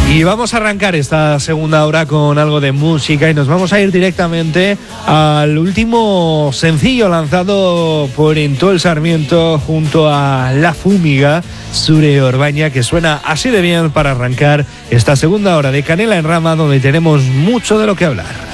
Y vamos a arrancar esta segunda hora con algo de música y nos vamos a ir directamente al último sencillo lanzado por Ento el Sarmiento junto a La Fúmiga, Sure Orbaña, que suena así de bien para arrancar esta segunda hora de Canela en Rama, donde tenemos mucho de lo que hablar.